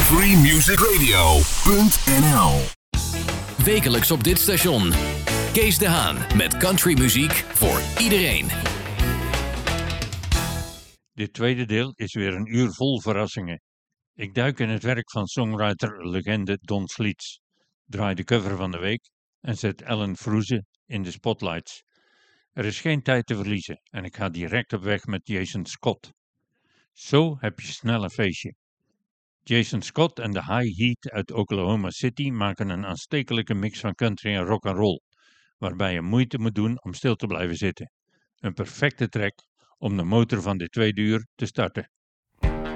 freemusicradio.nl. Wekelijks op dit station. Kees de Haan met countrymuziek voor iedereen. Dit tweede deel is weer een uur vol verrassingen. Ik duik in het werk van songwriter-legende Don Sleets, draai de cover van de week en zet Ellen Froese in de spotlights. Er is geen tijd te verliezen en ik ga direct op weg met Jason Scott. Zo heb je snel een feestje. Jason Scott en de High Heat uit Oklahoma City maken een aanstekelijke mix van country en rock'n'roll, waarbij je moeite moet doen om stil te blijven zitten. Een perfecte track om de motor van dit tweede uur te starten.